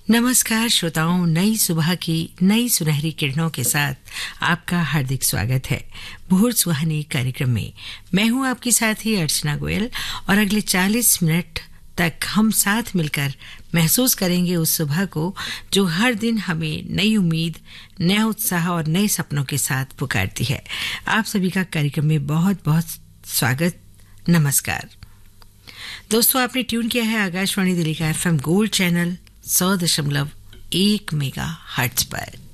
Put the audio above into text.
नमस्कार श्रोताओं, नई सुबह की नई सुनहरी किरणों के साथ आपका हार्दिक स्वागत है भोर सुहानी कार्यक्रम में। मैं हूं आपकी साथी अर्चना गोयल और अगले 40 मिनट तक हम साथ मिलकर महसूस करेंगे उस सुबह को जो हर दिन हमें नई उम्मीद, नया उत्साह और नए सपनों के साथ पुकारती है। आप सभी का कार्यक्रम में बहुत बहुत स्वागत। नमस्कार दोस्तों, आपने ट्यून किया है आकाशवाणी दिल्ली का FM gold channel 100.1 mega hertz पर।